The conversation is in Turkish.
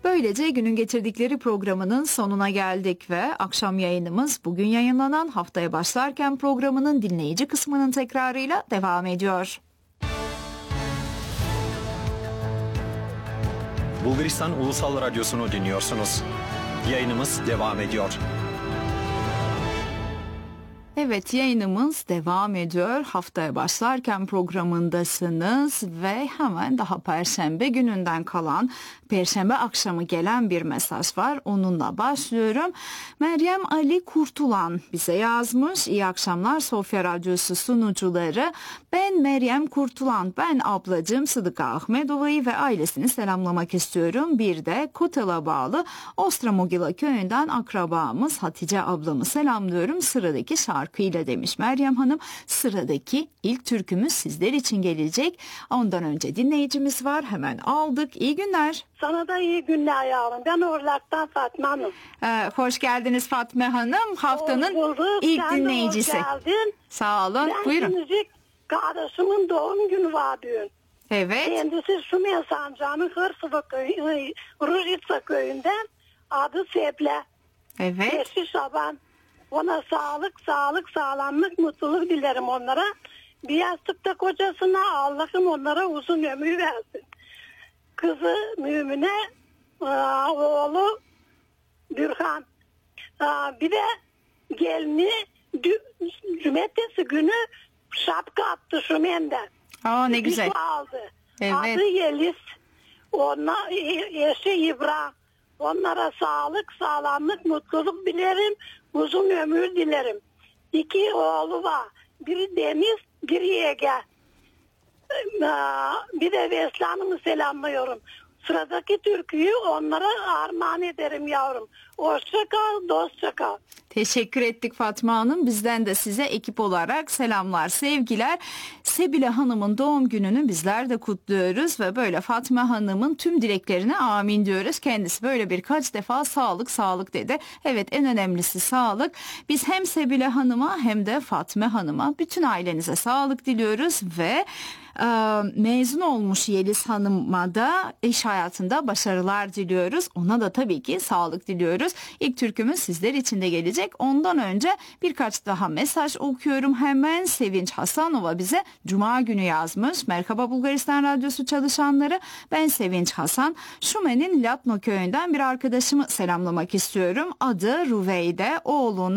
Böylece günün getirdikleri programının sonuna geldik ve akşam yayınımız bugün yayınlanan Haftaya Başlarken programının dinleyici kısmının tekrarıyla devam ediyor. Bulgaristan Ulusal Radyosu'nu dinliyorsunuz. Yayınımız devam ediyor. Evet, yayınımız devam ediyor. Haftaya başlarken programındasınız ve hemen daha Perşembe gününden kalan, Perşembe akşamı gelen bir mesaj var. Onunla başlıyorum. Meryem Ali Kurtulan bize yazmış. İyi akşamlar Sofya Radyosu sunucuları. Ben Meryem Kurtulan. Ben ablacığım Sıdıka Ahmedova'yı ve ailesini selamlamak istiyorum. Bir de Kotel'a bağlı Ostramogila köyünden akrabamız Hatice ablamı selamlıyorum. Sıradaki şarkıyla demiş Meryem Hanım. Sıradaki ilk türkümüz sizler için gelecek. Ondan önce dinleyicimiz var. Hemen aldık. İyi günler. Sana da iyi günler yavrum. Ben Orlak'tan Fatma Hanım. Hoş geldiniz Fatma Hanım. Haftanın ilk sen dinleyicisi. De hoş geldin. Sağ olun. Ben Buyurun. müzik kardeşimin doğum günü var dün. Evet. Kendisi Sümen Sancağı'nın Hırsıva köyü, Rujitsa köyünden, adı Seple. Evet. 5 Şaban. Ona sağlık, sağlamlık, mutluluk dilerim onlara. Bir yastıkta kocasına Allah'ım onlara uzun ömür versin. Kızı Mümine, oğlu Bürhan. Bir de gelini cumartesi günü şapka attı Şümen'den. Ne güzel. Aldı. Evet. Adı Yeliz. Eşi İbrahim. Onlara sağlık, sağlamlık, mutluluk dilerim. Uzun ömür dilerim. 2 oğlu var. Biri Deniz, biri Ege. Bir de Veslan'ımı selamlıyorum. Sıradaki türküyü onlara armağan ederim yavrum. Hoşça kal, dostça kal. Teşekkür ettik Fatma Hanım. Bizden de size ekip olarak selamlar, sevgiler. Sebile Hanım'ın doğum gününü bizler de kutluyoruz ve böyle Fatma Hanım'ın tüm dileklerine amin diyoruz. Kendisi böyle birkaç defa sağlık dedi. Evet, en önemlisi sağlık. Biz hem Sebile Hanım'a hem de Fatma Hanım'a, bütün ailenize sağlık diliyoruz ve mezun olmuş Yeliz Hanım'a da iş hayatında başarılar diliyoruz. Ona da tabii ki sağlık diliyoruz. İlk türkümüz sizler için de gelecek. Ondan önce birkaç daha mesaj okuyorum hemen. Sevinç Hasanova bize Cuma günü yazmış. Merhaba Bulgaristan Radyosu çalışanları. Ben Sevinç Hasan. Şumen'in Latno köyünden bir arkadaşımı selamlamak istiyorum. Adı Rüveyde. Oğlunu